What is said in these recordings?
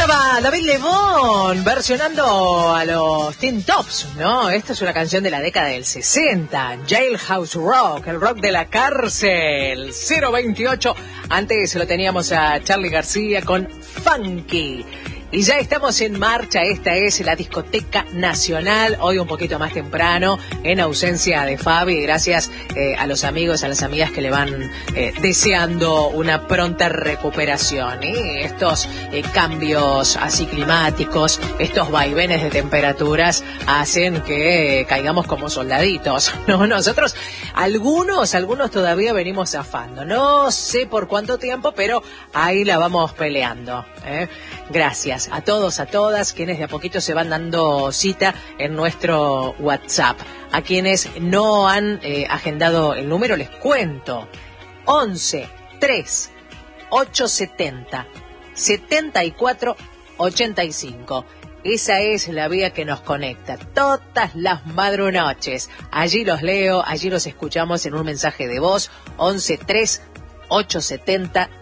Sonaba David Lebón versionando a los Teen Tops, ¿no? Esta es una canción de la década del 60, Jailhouse Rock, el rock de la cárcel, 028. Antes lo teníamos a Charly García con Funky. Y ya estamos en marcha, esta es la Discoteca Nacional, hoy un poquito más temprano, en ausencia de Fabi, gracias a los amigos, a las amigas que le van deseando una pronta recuperación. Estos cambios así climáticos, estos vaivenes de temperaturas hacen que caigamos como soldaditos, ¿no? Nosotros, algunos todavía venimos zafando, no sé por cuánto tiempo, pero ahí la vamos peleando, Gracias a todos, a todas, quienes de a poquito se van dando cita en nuestro WhatsApp. A quienes no han agendado el número, les cuento. 11 3 870 74 85. Esa es la vía que nos conecta todas las madrunoches. Allí los leo, allí los escuchamos en un mensaje de voz. 11 3 870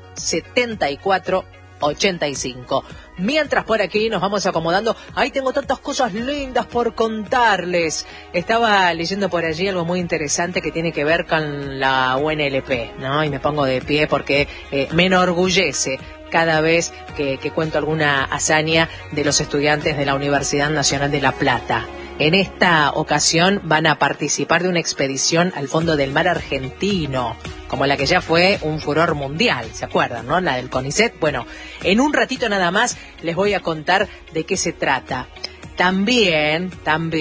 74 85. Mientras por aquí nos vamos acomodando, ahí tengo tantas cosas lindas por contarles. Estaba leyendo por allí algo muy interesante que tiene que ver con la UNLP, ¿no? Y me pongo de pie porque me enorgullece cada vez que cuento alguna hazaña de los estudiantes de la Universidad Nacional de La Plata. En esta ocasión van a participar de una expedición al fondo del mar argentino, como la que ya fue un furor mundial, ¿se acuerdan, no? La del CONICET. Bueno, en un ratito nada más les voy a contar de qué se trata. También,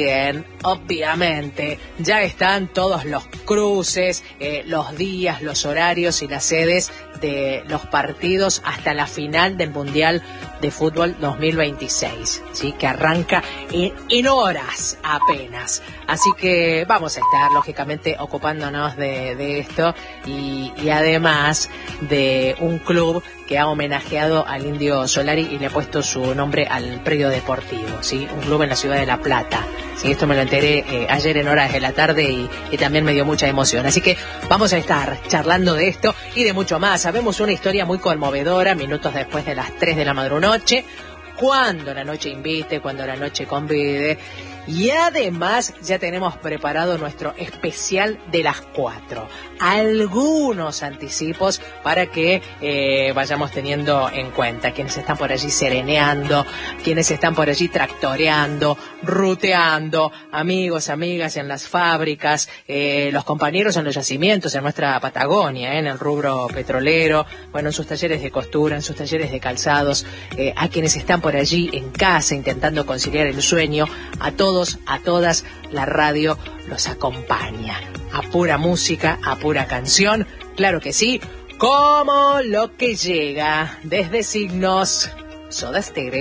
obviamente, ya están todos los cruces, los días, los horarios y las sedes de los partidos hasta la final del Mundial de Fútbol 2026, ¿sí? Que arranca en horas apenas. Así que vamos a estar, lógicamente, ocupándonos de esto y además de un club que ha homenajeado al Indio Solari y le ha puesto su nombre al predio deportivo, ¿sí? Un club en la ciudad de La Plata. Sí, esto me lo enteré ayer en horas de la tarde y también me dio mucha emoción. Así que vamos a estar charlando de esto y de mucho más. Sabemos una historia muy conmovedora, minutos después de las 3 de la madrunoche, cuando la noche invite, cuando la noche convide. Y además ya tenemos preparado nuestro especial de las 4. Algunos anticipos para que vayamos teniendo en cuenta. Quienes están por allí sereneando, quienes están por allí tractoreando, ruteando, amigos, amigas en las fábricas, los compañeros en los yacimientos, en nuestra Patagonia, en el rubro petrolero, bueno, en sus talleres de costura, en sus talleres de calzados, a quienes están por allí en casa intentando conciliar el sueño, a todos, a todas, la radio los acompaña. A pura música, a pura canción, claro que sí, como lo que llega desde Signos, Soda Stereo.